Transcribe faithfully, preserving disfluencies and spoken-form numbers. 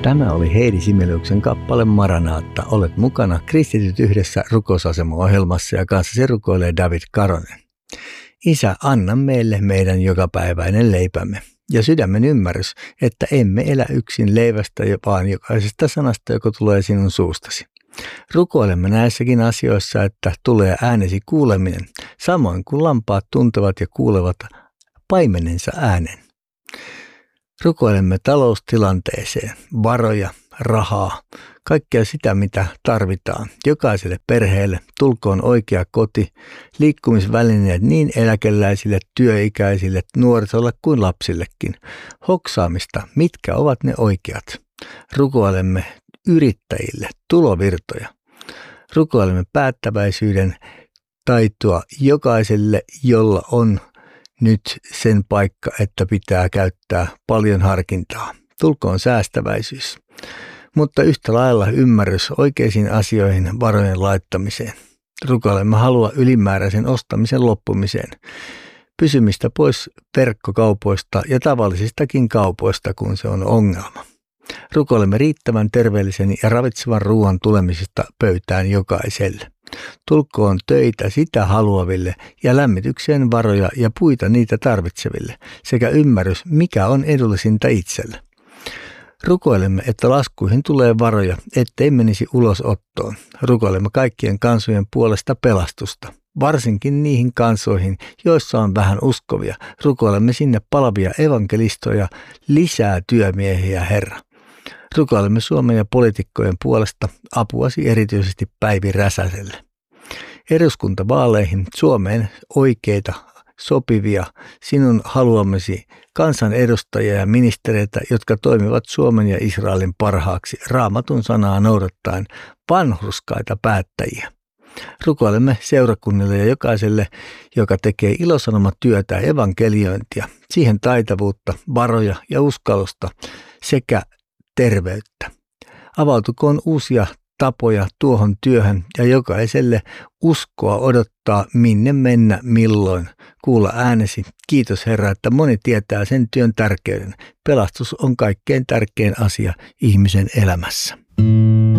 Tämä oli Heidi Simeliuksen kappale Maranaatta. Olet mukana Kristityt yhdessä rukousasema-ohjelmassa ja kanssasi rukoilee David Karonen. Isä, anna meille meidän jokapäiväinen leipämme ja sydämen ymmärrys, että emme elä yksin leivästä, vaan jokaisesta sanasta, joka tulee sinun suustasi. Rukoilemme näissäkin asioissa, että tulee äänesi kuuleminen, samoin kuin lampaat tuntevat ja kuulevat paimenensa äänen. Rukoilemme taloustilanteeseen, varoja, rahaa, kaikkea sitä mitä tarvitaan. Jokaiselle perheelle tulkoon oikea koti, liikkumisvälineet niin eläkeläisille, työikäisille, nuorisolle kuin lapsillekin. Hoksaamista, mitkä ovat ne oikeat. Rukoilemme yrittäjille tulovirtoja. Rukoilemme päättäväisyyden taitoa jokaiselle, jolla on nyt sen paikka, että pitää käyttää paljon harkintaa. Tulkoon säästäväisyys, mutta yhtä lailla ymmärrys oikeisiin asioihin varojen laittamiseen. Rukoilemme halua ylimääräisen ostamisen loppumiseen, pysymistä pois verkkokaupoista ja tavallisistakin kaupoista, kun se on ongelma. Rukoilemme riittävän terveellisen ja ravitsevan ruoan tulemisesta pöytään jokaiselle. Tulkoon töitä sitä haluaville ja lämmitykseen varoja ja puita niitä tarvitseville sekä ymmärrys, mikä on edullisinta itselle. Rukoilemme, että laskuihin tulee varoja, ettei menisi ulosottoon. Rukoilemme kaikkien kansojen puolesta pelastusta, varsinkin niihin kansoihin, joissa on vähän uskovia. Rukoilemme sinne palavia evankelistoja, lisää työmiehiä, Herra. Rukoilemme Suomen ja poliitikkojen puolesta apuasi erityisesti Päivi Räsäselle. Eduskuntavaaleihin Suomeen oikeita, sopivia, sinun haluamasi kansanedustajia ja ministereitä, jotka toimivat Suomen ja Israelin parhaaksi Raamatun sanaa noudattaen, vanhurskaita päättäjiä. Rukoilemme seurakunnille ja jokaiselle, joka tekee ilosanomatyötä ja evankeliointia, siihen taitavuutta, varoja ja uskallusta sekä terveyttä. Avautukoon uusia tapoja tuohon työhön ja jokaiselle uskoa odottaa minne mennä milloin. Kuulla äänesi. Kiitos Herra, että moni tietää sen työn tärkeyden. Pelastus on kaikkein tärkein asia ihmisen elämässä.